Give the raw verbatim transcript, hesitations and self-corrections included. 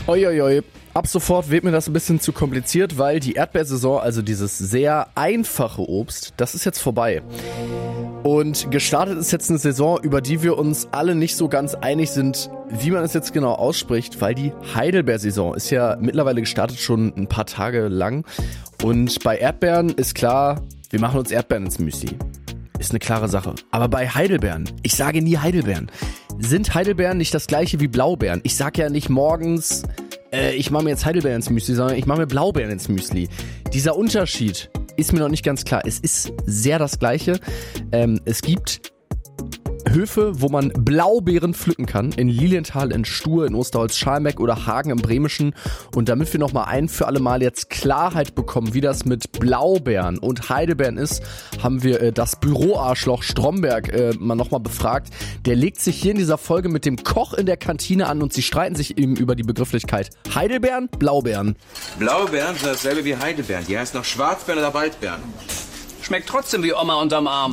Uiuiui. Ab sofort wird mir das ein bisschen zu kompliziert, weil die Erdbeersaison, also dieses sehr einfache Obst, das ist jetzt vorbei. Und gestartet ist jetzt eine Saison, über die wir uns alle nicht so ganz einig sind, wie man es jetzt genau ausspricht, weil die Heidelbeersaison ist ja mittlerweile gestartet, schon ein paar Tage lang. Und bei Erdbeeren ist klar, wir machen uns Erdbeeren ins Müsli. Ist eine klare Sache. Aber bei Heidelbeeren, ich sage nie Heidelbeeren, sind Heidelbeeren nicht das gleiche wie Blaubeeren? Ich sage ja nicht morgens, äh, ich mache mir jetzt Heidelbeeren ins Müsli, sondern ich mache mir Blaubeeren ins Müsli. Dieser Unterschied ist mir noch nicht ganz klar. Es ist sehr das Gleiche. Ähm, es gibt Höfe, wo man Blaubeeren pflücken kann. In Lilienthal, in Stur, in Osterholz-Schalmeck oder Hagen im Bremischen. Und damit wir nochmal ein für alle Mal jetzt Klarheit bekommen, wie das mit Blaubeeren und Heidelbeeren ist, haben wir äh, das Büroarschloch Stromberg äh, mal nochmal befragt. Der legt sich hier in dieser Folge mit dem Koch in der Kantine an und sie streiten sich eben über die Begrifflichkeit Heidelbeeren, Blaubeeren. Blaubeeren sind dasselbe wie Heidelbeeren. Die heißen noch Schwarzbeeren oder Waldbeeren. Schmeckt trotzdem wie Oma unterm Arm.